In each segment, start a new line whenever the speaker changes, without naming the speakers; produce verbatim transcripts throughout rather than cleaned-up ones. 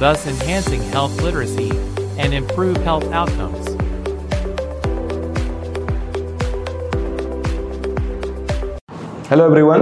thus enhancing health literacy and improve health outcomes.
Hello everyone,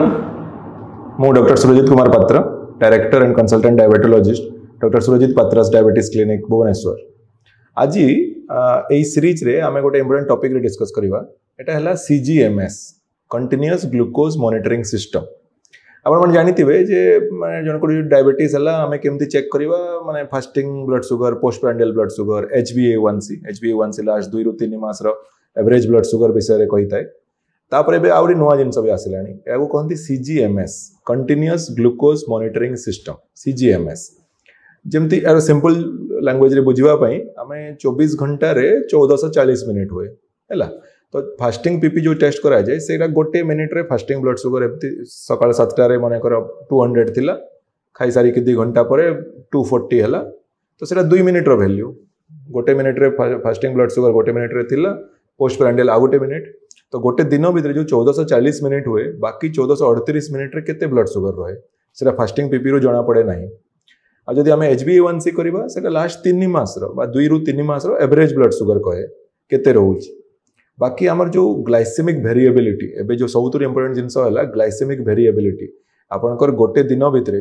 I am Doctor Surajit Kumar Patra, Director and Consultant Diabetologist, Doctor Surajit Patra's Diabetes Clinic, Bhubaneswar. आज यही series रे आमे गोटे important topic रे discuss करिवा एटा हला C G M S continuous glucose monitoring system. आपण मन जानिथिबे जे माने जन को डायबिटीज हला आमे केमती चेक करिवा माने fasting blood sugar, post prandial blood sugar, H b A one C H b A one C last दुई रु तीन मास रो एवरेज ब्लड शुगर विषय रे कहिताय। तापर एबे आउरी नवा जिंस भी आसिलानी एगो कहंती C G M S continuous glucose monitoring system C G M S। जेमती यार सिंपल लैंग्वेज रे बुझिबा पई आमे चौबीस घंटा रे चौदह सौ चालीस मिनिट हुए हैला। तो फास्टिंग पीपी जो टेस्ट करा जाए सेटा गोटे मिनिट रे फास्टिंग ब्लड शुगर एमती सकाळ सात टा रे माने कर दो सौ थिला, खाई सारी के दो घंटा परे दो सौ चालीस हला। तो सेटा दो मिनिट रो वैल्यू गोटे मिनिट रे फास्टिंग ब्लड शुगर गोटे मिनिट रे थिला, पोस्ट प्रांडियल आ गोटे मिनिट। तो गोटे दिन भितर जो चौदह सौ चालीस मिनिट हुए बाकी चौदह सौ अड़तीस मिनिट रे केते ब्लड शुगर रहे सेटा फास्टिंग पीपी रो जणा पड़े नाही। आ जदि आमे H b A one C करबा सेटा लास्ट तीन मास रो बा दुई रु तीन मास रो एवरेज ब्लड शुगर कहे केते रहउची। बाकी हमर जो ग्लाइसेमिक वेरिएबिलिटी एबे जो सबुतु इंपोर्टेंट जिंस हला ग्लाइसेमिक वेरिएबिलिटी आपनकर गोटे दिन भितर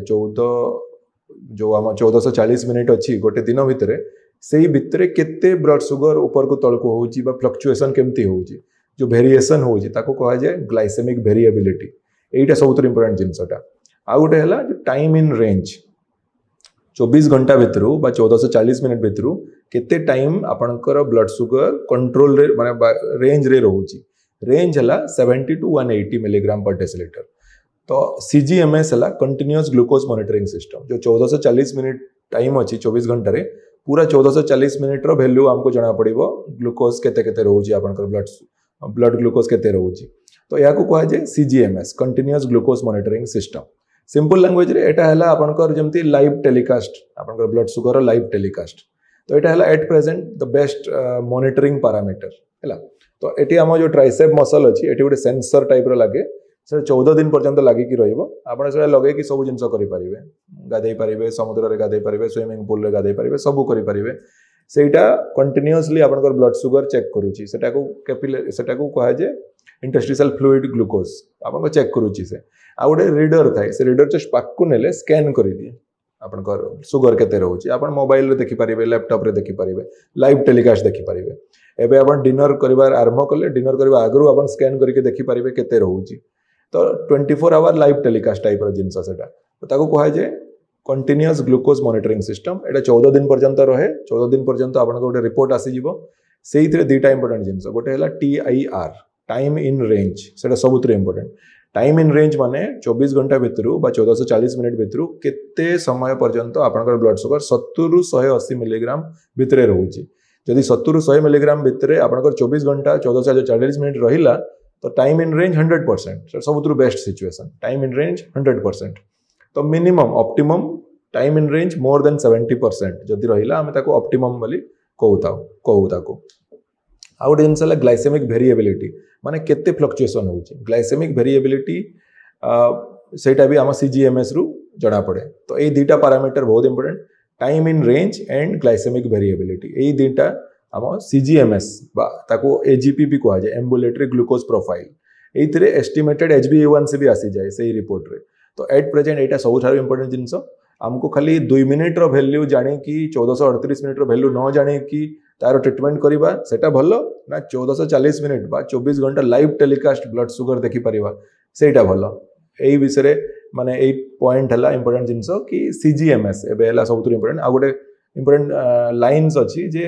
चौदह जो हम चौदह सौ चालीस मिनिट अछि गोटे दिन भितर सेही भितर केते ब्लड शुगर ऊपर को तळ को होउची बा फ्लक्चुएशन केमती होउची जो वेरिएशन होउची ताको कहा जाय ग्लाइसेमिक वेरिएबिलिटी। एटा सबुतु इंपोर्टेंट जिंसटा। आ गोटे हला टाइम इन रेंज चौबीस घंटा भितर बा चौदह सौ चालीस मिनिट भितर केते टाइम आपनकर ब्लड शुगर कंट्रोल रे माने रेंज रे रहउची। रेंज हला सत्तर टू एक सौ अस्सी मिलीग्राम पर डेसीलीटर। तो C G M S हला कंटीन्यूअस ग्लूकोज मॉनिटरिंग सिस्टम जो चौदह सौ चालीस मिनिट टाइम अछि चौबीस घंटा रे पूरा चौदह सौ चालीस मिनिट रो वैल्यू हमको जणा पड़िबो ग्लूकोज केते केते रहउची आपनकर ब्लड ब्लड ग्लूकोज केते रहउची। तो या को कहा जाय C G M S continuous glucose monitoring system. Simple language रे एटा हला आपनकर जेमती लाइव टेलीकास्ट आपनकर ब्लड शुगर लाइव टेलीकास्ट। तो एटा हला at present the best monitoring parameter हैला। तो एटी हम जो ट्राइसेप मसल अछि एटी गोटे सेंसर टाइप रो लागे से चौदह दिन पर्यंत लागि कि रहइबो। आपण से लगे कि सब जिंस करि परिबे, गाधै परिबे, समुद्र रे गाधै परिबे, स्विमिंग पूल रे गाधै परिबे, सब करि परिबे। सेटा कंटीन्यूअसली आपनकर ब्लड शुगर चेक करूची सेटा को कैपिलरी सेटा को कहा जे इंटरस्टिशियल फ्लूइड ग्लूकोज आपन को चेक करूची से। आ गोटे रीडर थाए से रीडर जस्ट पाकु नेले स्कैन करि दिए आपनकर शुगर केते रहउची। आपन मोबाइल रे देखि परिबे, लैपटॉप रे देखि परिबे, लाइव टेलीकास्ट देखि परिबे। एबे आपन डिनर करिवार आरंभ करले डिनर करबा आगरु आपन स्कैन करके देखि परिबे केते रहउची। तो चौबीस आवर लाइव टेलीकास्ट टाइप रो जिंस सेटा। तो ताको कहा जे कंटीन्यूअस ग्लूकोज मॉनिटरिंग सिस्टम। एटा चौदह दिन पर्यंत रहे चौदह दिन पर्यंत आपन गोटे रिपोर्ट आसी जिवो। सेहितरे दुईटा इंपोर्टेंट जिंस गोटे हला T I R time in range सेटा सबुतरे इंपोर्टेंट। टाइम इन रेंज माने चौबीस घंटा भितर बा चौदह सौ चालीस मिनिट भितर केते समय पर्यंत आपनकर ब्लड शुगर सत्तर रु एक सौ अस्सी मिलीग्राम भितरे रहउची। जदि सत्तर रु सौ मिलीग्राम भितरे आपनकर चौबीस घंटा चौदह सौ चालीस मिनिट रहिला तो time in range hundred percent सबुतु best situation. Time in range hundred percent. तो minimum optimum time in range more than seventy percent जदि रहिला हमें ताको ऑप्टिमम बोली कहूता कहू ताको। आ गोटे जिंस हला ग्लाइसेमिक वेरिएबिलिटी माने केते फ्लक्चुएशन होउची। ग्लाइसेमिक वेरिएबिलिटी सेटा भी हम C G M S रु जणा पड़े। तो ए दुईटा पैरामीटर बहुत important time in range and glycaemic variability. ए दुईटा हम C G M S बा ताको A G P भी कहा जाय एम्बुलेटरी ग्लूकोज प्रोफाइल। एथिरे estimated H b A one C भी आसी जाय सेही रिपोर्ट रे। तो एट प्रेजेंट एटा सबुठार इंपोर्टेंट जिंस हमको खाली दुई मिनिट रो वैल्यू जाने कि चौदह सौ अड़तीस मिनिट रो वैल्यू न जाने कि तारो ट्रीटमेंट करिबा सेटा भलो ना चौदह सौ चालीस मिनिट बा चौबीस घंटा लाइव टेलीकास्ट ब्लड शुगर देखि परिबा सेटा भलो। एई विषय रे माने एई पॉइंट हला इंपोर्टेंट जिंस कि C G M S एबे हला सबुतु इंपोर्टेंट। आ गोटे इंपोर्टेंट लाइन्स अछि जे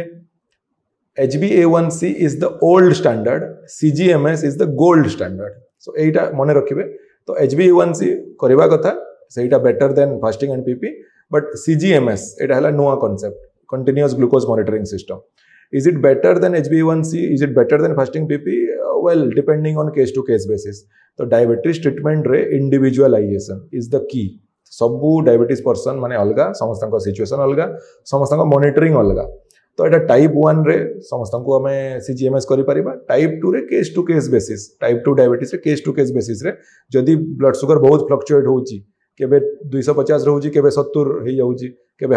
H b A one C is the old standard, C G M S is the gold standard. So एटा मने रखिबे। तो H b A one C करिबा कथा सेटा better than fasting and PP but C G M S एटा हला नुवा concept continuous glucose monitoring system. Is it better than H b A one C? Is it better than fasting P P? Uh, well, depending on case to case basis. तो diabetes treatment रे individualisation is the key. सबू diabetes person माने अलगा समस्त situation अलगा समस्त monitoring अलगा। तो एटा टाइप वन रे समस्त को हमें सीजीएमएस करि परिबा। टाइप टू रे case to case basis type two diabetes रे केस टू केस बेसिस रे जदि ब्लड शुगर बहुत फ्लक्चुएट होउची केबे दो सौ पचास रहउची केबे सत्तर हे जाउची केबे